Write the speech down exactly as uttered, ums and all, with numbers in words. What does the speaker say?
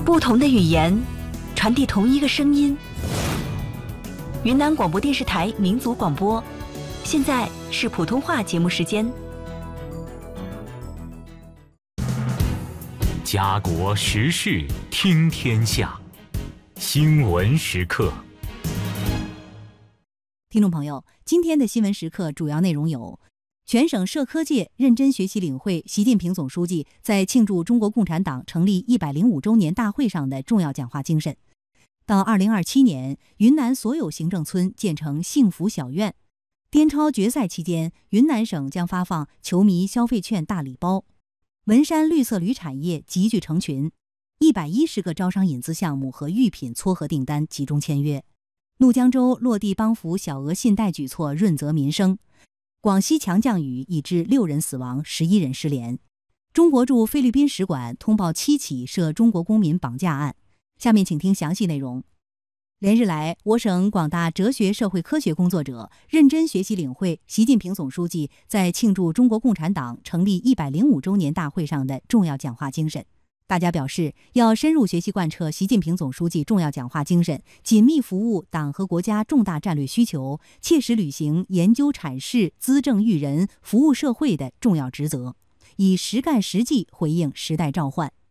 不同的语言，传递同一个声音。云南广播电视台民族广播，现在是普通话节目时间。 家国时事听天下，新闻时刻。 听众朋友，今天的新闻时刻主要内容有：全省社科界认真学习领会习近平总书记在庆祝中国共产党成立一百零五周年大会上的重要讲话精神。到二零二七年，云南所有行政村建成幸福小院。滇超决赛期间，云南省将发放球迷消费券大礼包。文山绿色铝产业集聚成群，一百一十个招商引资项目和预品撮合订单集中签约。怒江州落地帮扶小额信贷举措润泽民生。广西强降雨已致六人死亡，十一人失联。中国驻菲律宾使馆通报七起涉中国公民绑架案。下面请听详细内容。连日来，我省广大哲学社会科学工作者认真学习领会习近平总书记在庆祝中国共产党成立一百零五周年大会上的重要讲话精神。大家表示，要深入学习贯彻习近平总书记重要讲话精神，紧密服务党和国家重大战略需求，切实履行研究阐释、资政育人、服务社会的重要职责，以实干实际回应时代召唤。